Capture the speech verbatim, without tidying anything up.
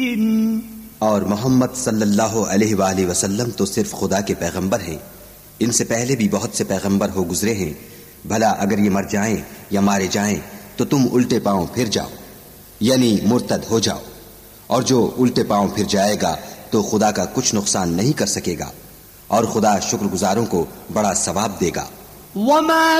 और मोहम्मद सल्लल्लाहु अलैहि वालैहि वसल्लम तो सिर्फ खुदा के पैगंबर हैं। इनसे पहले भी बहुत से पैगंबर हो गुजरे हैं। भला अगर ये मर जाएं या मारे जाएं तो तुम उल्टे पांव फिर जाओ, यानी मुर्तद हो जाओ। और जो उल्टे पांव फिर जाएगा तो खुदा का कुछ नुकसान नहीं कर सकेगा और खुदा शुक्रगुजारों को बड़ा सवाब देगा।